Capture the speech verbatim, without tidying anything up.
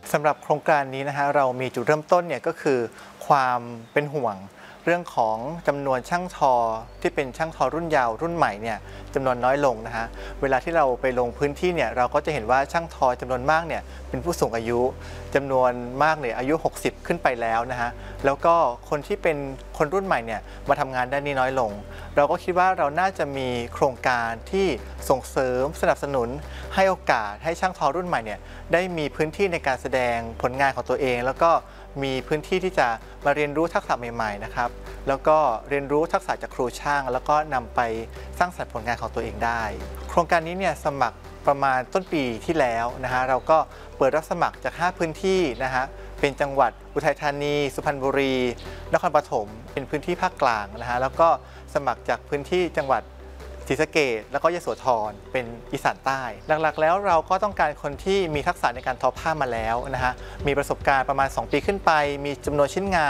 สำหรับโครงการนี้นะฮะเรามีจุดเริ่มต้นเนี่ยก็คือความเป็นห่วงเรื่องของจำนวนช่างทอที่เป็นช่างทอรุ่นยาวรุ่นใหม่เนี่ยจำนวนน้อยลงนะฮะเวลาที่เราไปลงพื้นที่เนี่ยเราก็จะเห็นว่าช่างทอจำนวนมากเนี่ยเป็นผู้สูงอายุจำนวนมากเนี่ยอายุหกสิบขึ้นไปแล้วนะฮะแล้วก็คนที่เป็นคนรุ่นใหม่เนี่ยมาทำงานด้านนี้น้อยลงเราก็คิดว่าเราน่าจะมีโครงการที่ส่งเสริมสนับสนุนให้โอกาสให้ช่างทอรุ่นใหม่เนี่ยได้มีพื้นที่ในการแสดงผลงานของตัวเองแล้วก็มีพื้นที่ที่จะมาเรียนรู้ทักษะใหม่ๆนะครับแล้วก็เรียนรู้ทักษะจากครูช่างแล้วก็นำไปสร้างสรรค์ผลงานของตัวเองได้โครงการนี้เนี่ยสมัครประมาณต้นปีที่แล้วนะฮะเราก็เปิดรับสมัครจากห้าพื้นที่นะฮะเป็นจังหวัดอุทัยธานีสุพรรณบุรีนครปฐมเป็นพื้นที่ภาคกลางนะฮะแล้วก็สมัครจากพื้นที่จังหวัดศรีสะเกษแล้วก็ยโสธรเป็นอีสานใต้หลักๆแล้วเราก็ต้องการคนที่มีทักษะในการทอผ้ามาแล้วนะฮะมีประสบการณ์ประมาณสองปีขึ้นไปมีจำนวนชิ้นงาน